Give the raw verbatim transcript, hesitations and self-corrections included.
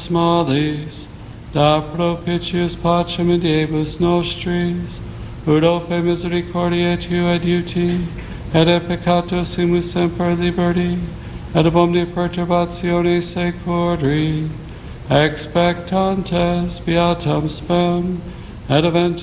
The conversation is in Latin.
Mollis, da propitius pacem in diebus nostris, ut ope misericordiae Tuae adiuti, et e peccatus simus semper liberti, et ab omnia perturbatione securi, expectantes beatam spem, et eventum